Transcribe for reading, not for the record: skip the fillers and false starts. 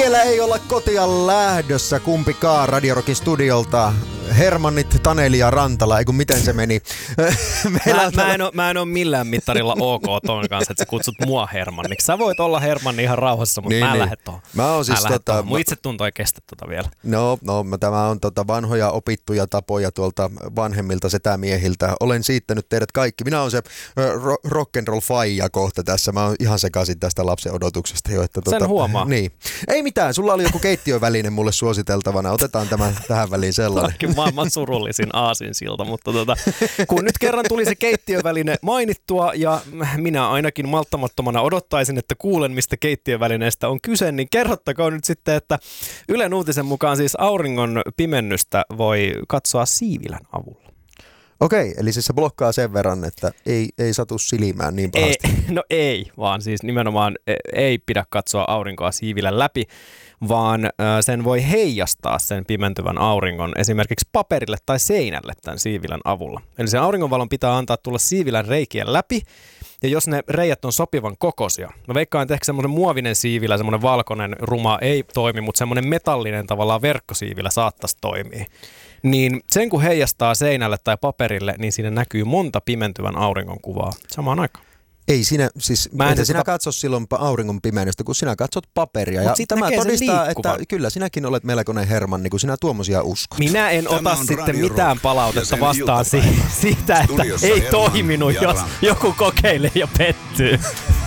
Vielä ei olla kotia lähdössä kumpikaan Radio Rockin studiolta. Hermannit, Taneli ja Rantala, eiku miten se meni? Mä en ole millään mittarilla ok ton kanssa, että sä kutsut mua Hermanniksi. Sä voit olla Hermanni ihan rauhassa, mutta mä en lähde tohon. Mä oon siis mun itsetunto ei kestä vielä. No, tämä on vanhoja opittuja tapoja tuolta vanhemmilta setämiehiltä. Olen siittänyt teidät kaikki. Minä oon se rock'n'roll faija kohta tässä. Mä oon ihan sekaisin tästä lapsen odotuksesta jo. Että sen huomaa. Niin. Ei mitään, sulla oli joku keittiöväline mulle suositeltavana. Otetaan tämä tähän väliin sellainen. Maailman surullisin aasinsilta, mutta kun nyt kerran tuli se keittiöväline mainittua ja minä ainakin malttamattomana odottaisin, että kuulen mistä keittiövälineestä on kyse, niin kerrottakoon nyt sitten, että Ylen uutisen mukaan siis auringon pimennystä voi katsoa siivilän avulla. Okei, eli siis se blokkaa sen verran, että ei satu silmään niin pahasti. Ei, vaan siis nimenomaan ei pidä katsoa aurinkoa siivilän läpi, vaan sen voi heijastaa sen pimentyvän auringon esimerkiksi paperille tai seinälle tämän siivilän avulla. Eli sen auringonvalon pitää antaa tulla siivilän reikien läpi, ja jos ne reijät on sopivan kokoisia. Mä veikkaan, että ehkä semmoinen muovinen siivilä, semmoinen valkoinen ruma ei toimi, mutta semmoinen metallinen tavallaan verkkosiivilä saattaisi toimia. Niin sen kun heijastaa seinälle tai paperille, niin siinä näkyy monta pimentyvän auringon kuvaa samaan aikaan. Ei sinä, siis sinä katso silloin auringon pimennystä, kun sinä katsot paperia. Ja tämä todistaa, että kyllä sinäkin olet melkoinen Hermanni, kun sinä tuommoisia uskot. Minä en ota sitten mitään palautetta vastaan siitä, että ei toiminut, jos joku kokeilee ja pettyy.